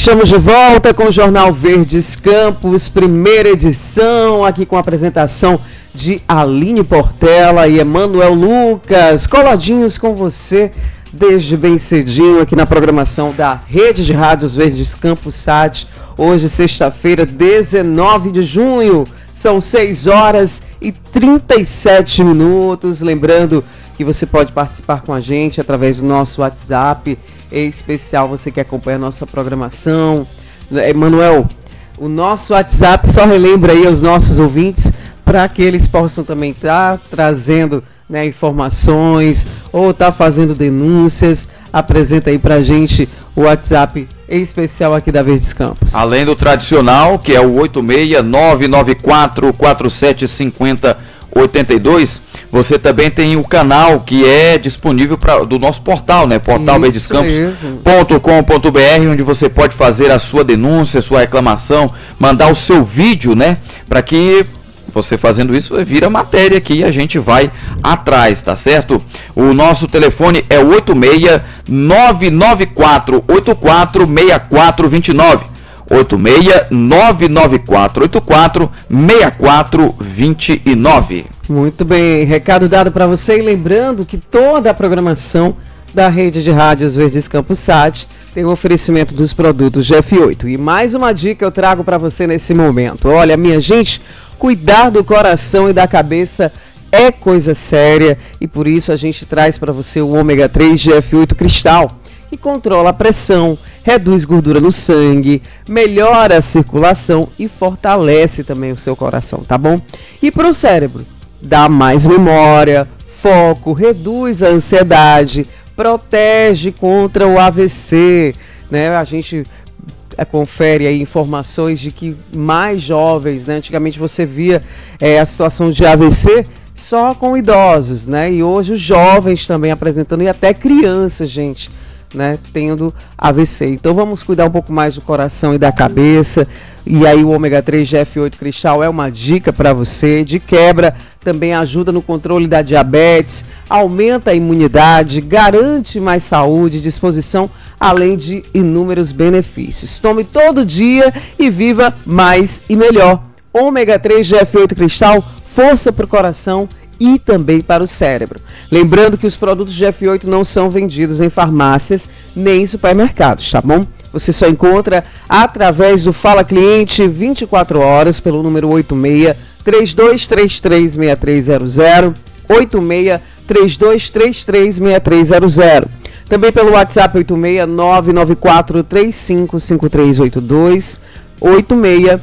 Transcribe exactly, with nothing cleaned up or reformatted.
Estamos de volta com o Jornal Verdes Campos, primeira edição, aqui com a apresentação de Aline Portela e Emanuel Lucas, coladinhos com você desde bem cedinho aqui na programação da Rede de Rádios Verdes Campos S A T. Hoje, sexta-feira, dezenove de junho, são seis horas e trinta e sete minutos. Lembrando que você pode participar com a gente através do nosso WhatsApp, em especial você que acompanha a nossa programação. Emanuel, o nosso WhatsApp, só relembra aí aos nossos ouvintes, para que eles possam também estar trazendo, né, informações ou estar tá fazendo denúncias. Apresenta aí pra gente o WhatsApp em especial aqui da Verdes Campos. Além do tradicional, que é o oito seis nove nove quatro quatro sete cinco zero oito dois, você também tem o canal que é disponível pra, do nosso portal, né? portal verdes campos ponto com ponto b r, onde você pode fazer a sua denúncia, a sua reclamação, mandar o seu vídeo, né? Para que você fazendo isso vira matéria aqui e a gente vai atrás, tá certo? O nosso telefone é oito seis nove nove quatro oito quatro seis quatro dois nove. oito seis nove nove quatro oito quatro seis quatro dois nove. Muito bem, recado dado para você, e lembrando que toda a programação da Rede de Rádios Verdes Campos S A T tem o oferecimento dos produtos G F oito. E mais uma dica eu trago para você nesse momento. Olha, minha gente, cuidar do coração e da cabeça é coisa séria, e por isso a gente traz para você o ômega três G F oito Cristal, que controla a pressão, reduz gordura no sangue, melhora a circulação e fortalece também o seu coração, tá bom? E para o cérebro, dá mais memória, foco, reduz a ansiedade, protege contra o A V C, né? A gente é, confere aí informações de que mais jovens, né? Antigamente você via é, a situação de A V C só com idosos, né? E hoje os jovens também apresentando, e até crianças, gente, né, tendo A V C. Então vamos cuidar um pouco mais do coração e da cabeça. E aí o ômega três G F oito Cristal é uma dica para você. De quebra, também ajuda no controle da diabetes, aumenta a imunidade, garante mais saúde e disposição, além de inúmeros benefícios. Tome todo dia e viva mais e melhor. ômega três G F oito Cristal, força para o coração e também para o cérebro. Lembrando que os produtos G F oito não são vendidos em farmácias nem em supermercados, tá bom? Você só encontra através do Fala Cliente vinte e quatro horas pelo número oito seis três dois três três seis três zero zero, oito seis três dois três três seis três zero zero. Também pelo WhatsApp oito seis nove nove quatro três cinco cinco três oito dois, oito seis